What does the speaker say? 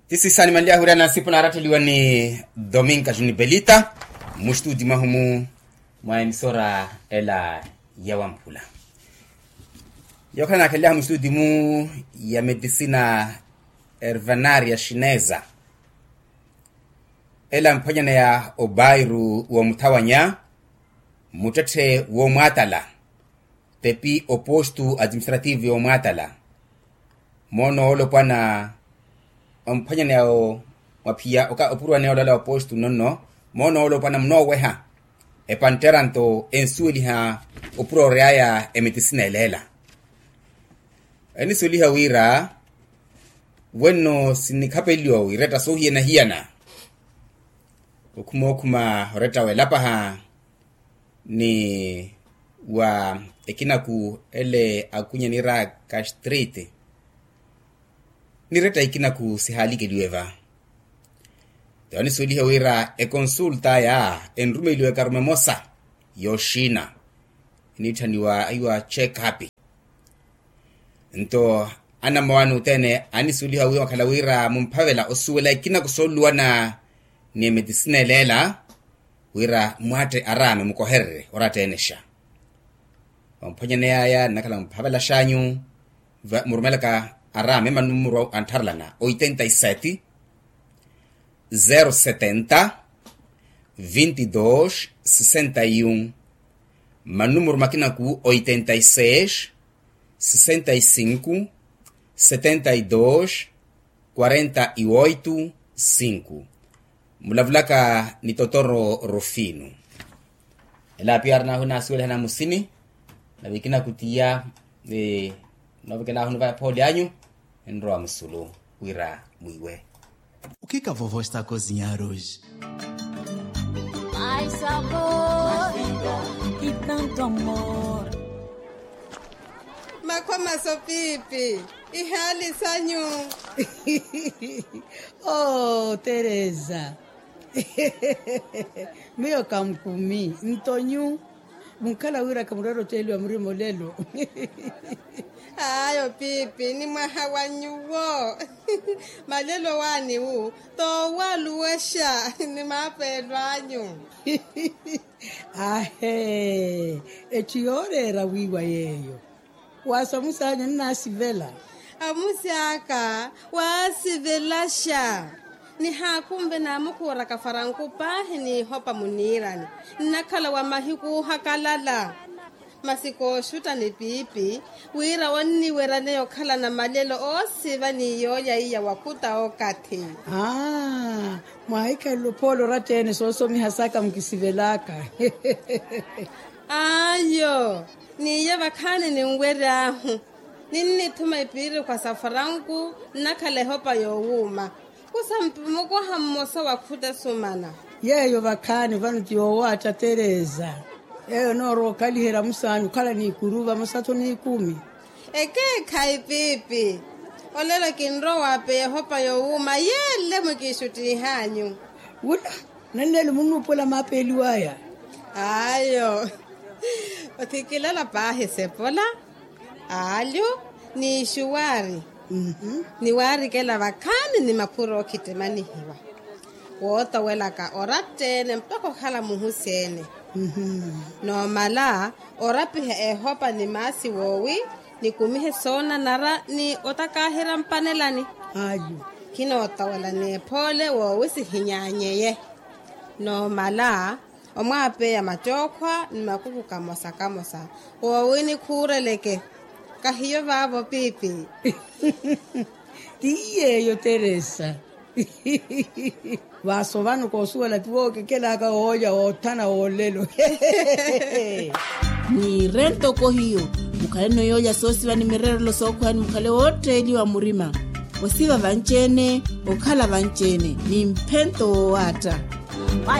Tisi sani mandia hurana sipo na rateliwa ni Dominga Junibelita mustudi mahumu mwa emisora ela yawampula. Yokana kelea mustudi mu ya medicina ervanaria chinesa. Ela mpanyana ya obairu wa mutawanya mutete wa mwatala tepi opostu administrative wa mwatala mono olo pana mpanyana ya wapia oka opurwa ne olo opostu nono mono olo pana mno weha e panteranto ensueli ha opuro reaya emetisina elela eni suliha wira bueno sinikapelio wireta so hiena hiana okuma reta welapa ha ni wa ekina ku ele akunya nira castrate ni reta ekina ku sihalike liweva yani suliha wira e consulta ya enrume liwe karume mosa yoshina nitaniwa aywa check up nto ana mwanu tene ani suliha wira kala wira mumpavela osuwela ekina kusoluana ni medicine lela wira mwate arame mukoherre orate enesha mponyane ya nakala mpavela shanyu murmelaka arame manumuro antarlana 87 070 22 61 manumuro makina ku 86 65 72 48 5 mulavulaka ni Totoro Rufino ela piarna huna suele hana musini na wikina kutia na wikina hunu vai poli anyu enroa musulu wira muiwe. O que a vovó está a cozinhar hoje? Mais sabor, mais vida e tanto amor. Makoma sopipi ihali sanyu. Oh, Teresa. Mio kamkumi ntonyu munkala wira kamurero telu amrimo lelo. Ayo pipi ni mahawanyuwo. Malelo wani wu to waluwesha ni mapelwanyu. Ahe echiore ra wiwa yeyo wasamusanya nasivela amusiaka wasivelasha ni hakumbe na mukura kafaranku pahi ni hopa munirani nakala wa mahiku hakalala masiko shuta ni pipi wira wani werane yokala na malelo osiva ni yoya iya wakuta okati mwaika lupolo ratene soso mihasaka mkisivelaka ayo ni yaba kane ni ngwerahu nini tuma ipiri kwa safarangu nakale hopa yowuma kusampumuko hammosa wakuta sumana yeyo bakane vanu tiyowacha Teresa eyo noro kalihera musanyu kala ni kuruva musato ni 10 eke kai pipi olelo kinro wape hopa yowuma yele mukishuti hanyu wula nanele munupola mapeli waya ayo otikilala pahe sepola alyo ni shuwari ni wari kela bakani ni mapuro kitemani hiwa wota welaka oratene mpako khala muhusene no mala orapihe hopa ni masi wowi ni kumihe sona nara ni otakahira mpanelani ayo kino otawela ne pole wowi sihinyanyeye no mala omwape ya machokwa ni makuku kamosa wawini kureleke kahiyo vavo pipi tiye yo Teresa vaso vanu kosuela tuoke kela ka hoya otana olelo ni rento kohiyo mukale no yoya sosi vani mirero lo sokwa ni mukale wote ili wa murima wasiva vanchene okala vanchene ni mpento wata